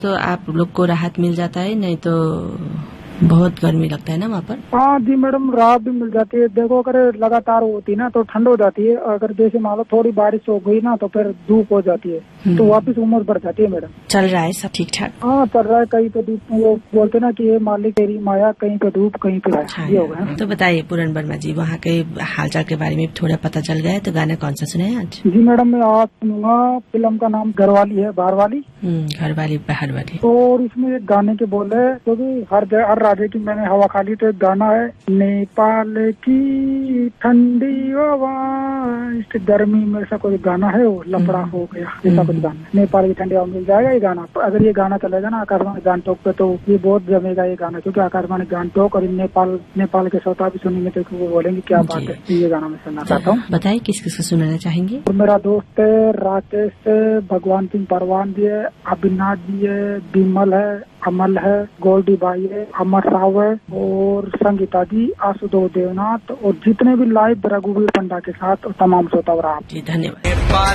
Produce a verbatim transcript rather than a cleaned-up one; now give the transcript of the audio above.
तो आप लोग को राहत मिल जाता है, नहीं तो बहुत गर्मी लगता है ना वहाँ पर? हाँ जी मैडम, राहत भी मिल जाती है। देखो अगर लगातार होती है ना तो ठंड हो जाती है, अगर जैसे मान लो थोड़ी बारिश हो गई ना तो फिर धूप हो जाती है, तो वापस उमस बढ़ जाती है मैडम। चल रहा है सब ठीक ठाक? हाँ चल रहा है। कहीं पे धूप, वो बोलते ना कि ये मालिक तेरी माया, कहीं पे धूप कहीं पे छाया, ये हो गया। तो बताइए पूरन वर्मा जी, वहाँ के हालचाल के बारे में थोड़ा पता चल गया है, तो गाना कौन सा सुने हैं आज? जी मैडम, मैं आज सुनूंगा, फिल्म का नाम घरवाली है बाहर वाली। घरवाली बाहर वाली। और इसमें एक गाने के बोल है, क्योंकि हर हर राज्य की मैंने हवा खाली, तो एक गाना है, नेपाल की ठंडी हवा, गर्मी में ऐसा कोई गाना है, वो लफड़ा हो गया ऐसा कुछ गाना। नेपाल की ठंडी हवा मिल जाएगा ये गाना। अगर ये गाना चलेगा ना आकाशवाणी गानटोक पे तो ये बहुत जमेगा ये गाना, क्योंकि आकाशवाणी गानटोक और नेपाल नेपाल के श्रोता भी सुनेंगे तो वो बोलेंगे क्या बात है। ये गाना मैं सुनना चाहता हूँ। बताइए किस किस को सुनाना चाहेंगे? और मेरा दोस्त है राकेश है, भगवान सिंह परवान जी है, अविनाश जी है, विमल है, अमल है, गोल्डी भाई है, अमर साव है, और संगीता जी, आशुतोष देवनाथ, और जितने भी लाइव रघुवीर पंडा के साथ तमाम श्रोता। आप जी धन्यवाद।